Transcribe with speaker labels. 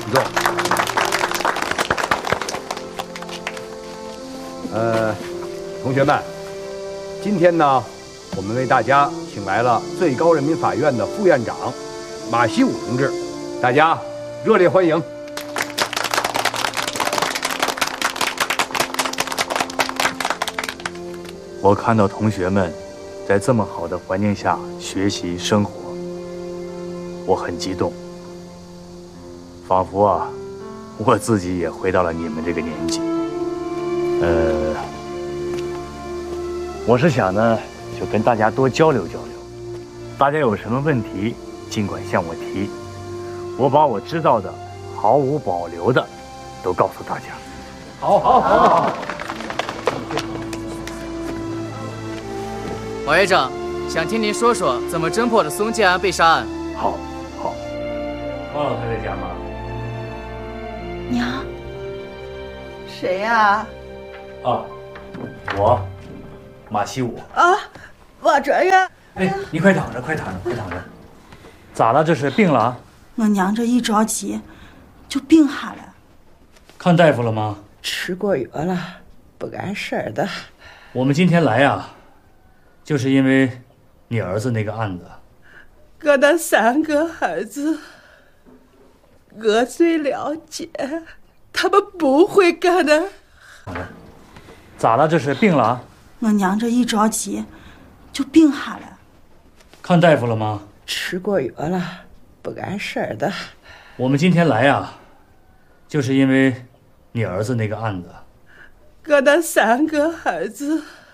Speaker 1: 请坐。同学们，今天呢，我们为大家请来了最高人民法院的副院长马锡武同志，大家热烈欢迎。
Speaker 2: 我看到同学们在这么好的环境下学习生活，我很激动，仿佛我自己也回到了你们这个年纪。我是想呢，就跟大家多交流交流，大家有什么问题尽管向我提，我把我知道的毫无保留的都告诉大家。
Speaker 1: 好。
Speaker 3: 王院长，想听您说说怎么侦破的松建安被杀案。
Speaker 2: 好，高老太太家吗？
Speaker 4: 娘，谁呀？
Speaker 2: 我马锡武。
Speaker 4: 我这呀。
Speaker 2: 哎，你快躺着。咋了？这是病了啊？
Speaker 4: 我娘这一着急，就病下了。
Speaker 2: 看大夫了吗？
Speaker 4: 吃过药了，不碍事儿的。
Speaker 2: 我们今天来呀，就是因为你儿子那个案子。
Speaker 4: 我的3个儿子，我最了解，他们不会干的。
Speaker 2: 咋了？这是病了啊？
Speaker 4: 我娘这一着急，就病下了。
Speaker 2: 看大夫了吗？
Speaker 4: 吃过药了，不碍事儿的。
Speaker 2: 我们今天来呀，就是因为你儿子那个案子。
Speaker 4: 我的3个儿子。